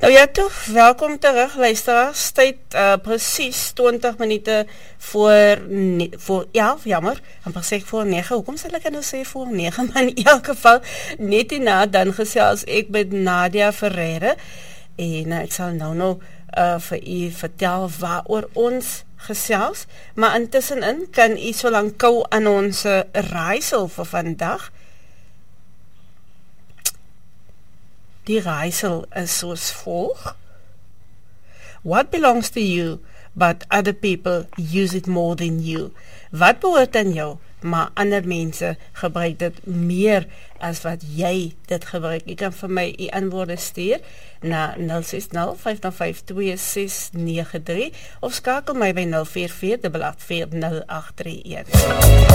Nou ja, toe, welkom terug, luisteraars. Tyd precies 20 minuten voor 11, jammer. Amper sê ek voor 9, hoekom sal ek nou sê voor 9? Maar in elk geval, net hierna, dan gesels ek met Nadia Ferreira. En ek sal nou vir u vertel waaroor ons gesels. Maar intussenin kan u so lang kou aan ons raaisel vir vandag. Die raaisel is soos volg. What belongs to you, but other people use it more than you? Wat behoort aan jou, maar ander mense gebruik dit meer as wat jy dit gebruik? Jy kan vir my die antwoorde stuur na 060-505-2693 of skakel my by 044-884-0831.